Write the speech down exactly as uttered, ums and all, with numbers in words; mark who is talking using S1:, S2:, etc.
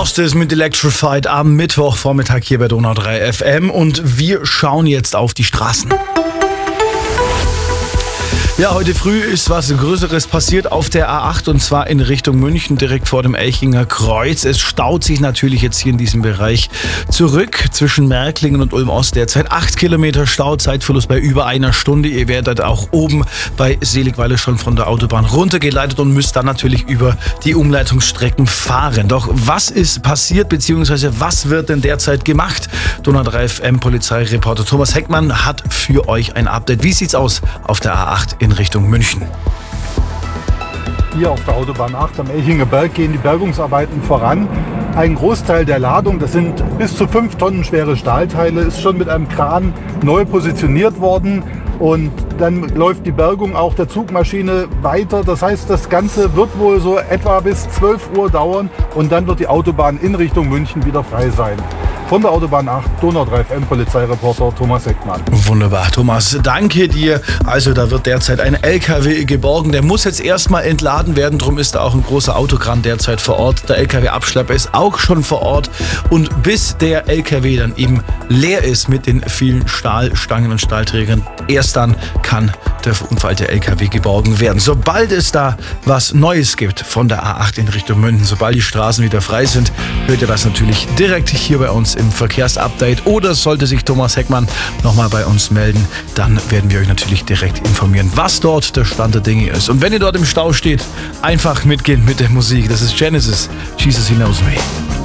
S1: Justice mit Electrified am Mittwochvormittag hier bei Donau drei F M und wir schauen jetzt auf die Straßen. Ja, heute früh ist was Größeres passiert auf der A acht und zwar in Richtung München, direkt vor dem Elchinger Kreuz. Es staut sich natürlich jetzt hier in diesem Bereich zurück zwischen Märklingen und Ulm-Ost. Derzeit acht Kilometer Stau, Zeitverlust bei über einer Stunde. Ihr werdet auch oben bei Seligweiler schon von der Autobahn runtergeleitet und müsst dann natürlich über die Umleitungsstrecken fahren. Doch was ist passiert bzw. was wird denn derzeit gemacht? Donau drei F M Polizeireporter Thomas Heckmann hat für euch ein Update. Wie sieht's aus auf der A acht in Richtung München?
S2: Hier auf der Autobahn acht am Elchinger Berg gehen die Bergungsarbeiten voran. Ein Großteil der Ladung, das sind bis zu fünf Tonnen schwere Stahlteile, ist schon mit einem Kran neu positioniert worden. Und dann läuft die Bergung auch der Zugmaschine weiter. Das heißt, das Ganze wird wohl so etwa bis zwölf Uhr dauern und dann wird die Autobahn in Richtung München wieder frei sein. Von der Autobahn acht, Donau drei F M Polizeireporter Thomas Heckmann.
S1: Wunderbar, Thomas, danke dir. Also da wird derzeit ein L K W geborgen. Der muss jetzt erstmal entladen werden. Darum ist da auch ein großer Autokran derzeit vor Ort. Der L K W-Abschlepper ist auch schon vor Ort. Und bis der L K W dann eben leer ist mit den vielen Stahlstangen und Stahlträgern, erst dann kann der verunfallte L K W geborgen werden. Sobald es da was Neues gibt von der A acht in Richtung München, sobald die Straßen wieder frei sind, hört ihr das natürlich direkt hier bei uns im Verkehrsupdate. Oder sollte sich Thomas Heckmann nochmal bei uns melden, dann werden wir euch natürlich direkt informieren, was dort der Stand der Dinge ist. Und wenn ihr dort im Stau steht, einfach mitgehen mit der Musik. Das ist Genesis, Jesus He Knows Me.